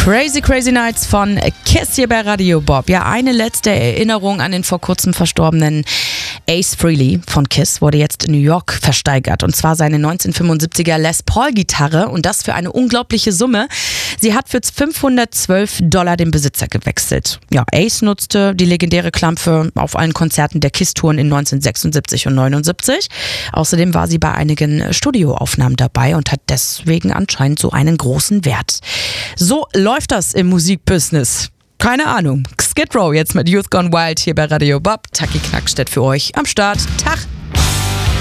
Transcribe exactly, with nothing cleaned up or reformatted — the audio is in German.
Crazy Crazy Nights von Kiss hier bei Radio Bob. Ja, eine letzte Erinnerung an den vor kurzem verstorbenen Ace Frehley von Kiss wurde jetzt in New York versteigert. Und zwar seine neunzehnhundertfünfundsiebziger Les Paul Gitarre und das für eine unglaubliche Summe. Sie hat für fünfhundertzwölf Dollar den Besitzer gewechselt. Ja, Ace nutzte die legendäre Klampe auf allen Konzerten der Kiss-Touren in neunzehnhundertsechsundsiebzig und neunundsiebzig. Außerdem war sie bei einigen Studioaufnahmen dabei und hat deswegen anscheinend so einen großen Wert. So läuft das im Musikbusiness. Keine Ahnung. Skid Row jetzt mit Youth Gone Wild hier bei Radio Bob. Taki Knackstedt für euch am Start. Tag!